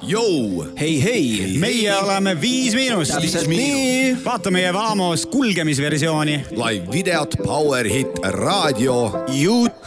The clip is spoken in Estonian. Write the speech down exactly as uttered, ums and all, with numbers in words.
Jou! Hei, hei! Meie oleme Viis Miinust. Täpselt nii. Vaata meie Vamos kulgemisversiooni. Live videot, Power Hit, raadio, YouTube.